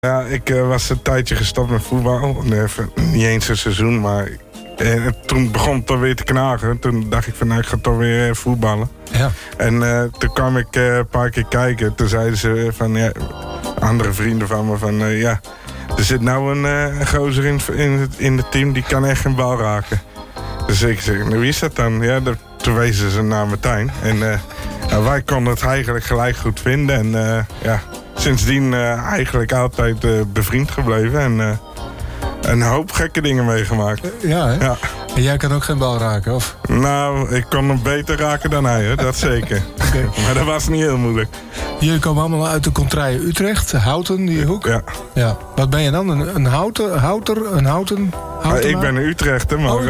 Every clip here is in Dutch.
Ja, ik was een tijdje gestopt met voetbal. Niet eens een seizoen, maar toen begon het toch weer te knagen. Toen dacht ik van, nou, ik ga toch weer voetballen. Ja. En toen kwam ik een paar keer kijken. Toen zeiden ze van, ja, andere vrienden van me van, ja, er zit nou een gozer in het team, die kan echt geen bal raken. Dus ik zeg, nou, wie is dat dan? Ja, toen wezen ze naar Martijn. En wij konden het eigenlijk gelijk goed vinden. En ja, sindsdien eigenlijk altijd bevriend gebleven. En een hoop gekke dingen meegemaakt. Ja, hè? Ja. En jij kan ook geen bal raken, of? Nou, ik kon hem beter raken dan hij, hè? Dat zeker. Okay. Maar dat was niet heel moeilijk. Jullie komen allemaal uit de contraille Utrecht, Houten, die hoek. Ja. Wat ben je dan? Een houten? Ik ben een Utrechter, maar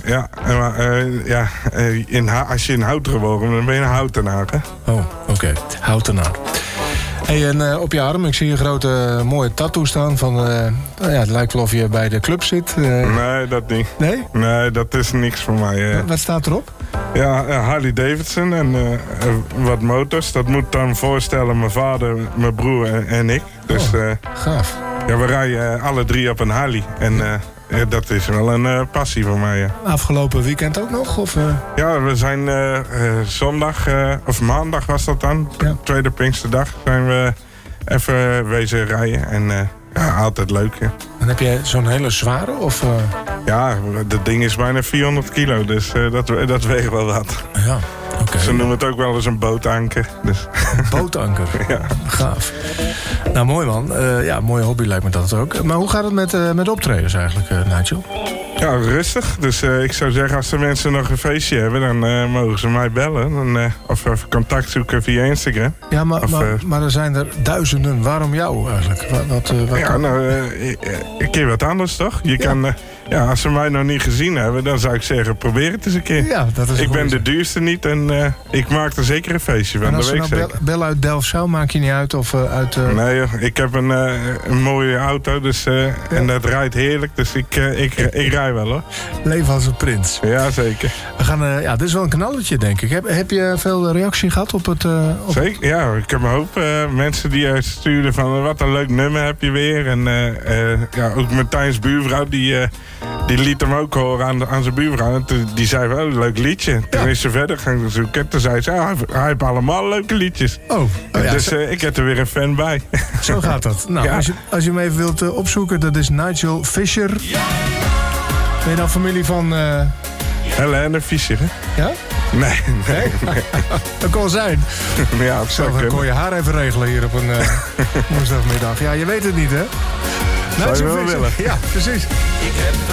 als je in Houten geboren bent, dan ben je een Houtenaar, hè? Oh, oké. Houtenaar. Hey, en op je arm, ik zie een grote mooie tattoo staan van... het lijkt wel of je bij de club zit. Nee, dat niet. Nee? Nee, dat is niks voor mij. Wat staat erop? Ja, Harley Davidson en wat motors. Dat moet dan voorstellen mijn vader, mijn broer en ik. Dus gaaf. Ja, we rijden alle drie op een Harley. En dat is wel een passie voor mij. Afgelopen weekend ook nog? Of, Ja, we zijn zondag, of maandag was dat dan, tweede Pinksterdag, zijn we even wezen rijden. En ja, altijd leuk. Ja. En heb jij zo'n hele zware? Of, Ja, dat ding is bijna 400 kilo, dus dat weegt wel wat. Ja, oké. Ze noemen het ook wel eens een bootanker. Dus. Een bootanker? Ja. Gaaf. Nou, mooi man. Ja, mooie hobby lijkt me dat ook. Maar hoe gaat het met optredens eigenlijk, Nigel? Ja, rustig. Dus ik zou zeggen, als de mensen nog een feestje hebben, dan mogen ze mij bellen. Of even contact zoeken via Instagram. Ja, maar er zijn er duizenden. Waarom jou eigenlijk? Wat ja, nou, een keer wat anders, toch? Je kan... als ze mij nog niet gezien hebben, dan zou ik zeggen, probeer het eens een keer. Ja, dat is ik ben de duurste niet en ik maak er zeker een feestje van. En als ze nou bellen uit Delfzijl, maak je niet uit? Of uit... Nee, joh, ik heb een mooie auto dus, en dat rijdt heerlijk. Dus ik rij wel, hoor. Leven als een prins. Ja, zeker. We gaan, dit is wel een knalletje, denk ik. Heb je veel reactie gehad op het... Zeker, ja. Ik heb een hoop mensen die stuurden van, wat een leuk nummer heb je weer. En ook Martijn's buurvrouw, die liet hem ook horen aan zijn buurvrouw. En die zei wel, leuk liedje. Toen is ze verder gaan zoeken. Toen zei ze, hij heeft allemaal leuke liedjes. Dus ik heb er weer een fan bij. Zo gaat dat. Nou, als je hem even wilt opzoeken, dat is Nigel Fisher. Ben je dan familie van... Helene Fischer, hè? Ja? Nee. Dat kon zijn. Ja, dat zou kunnen. Dan kon je haar even regelen hier op een woensdagmiddag. Ja, je weet het niet, hè? Zou je wel willen. Ja, precies.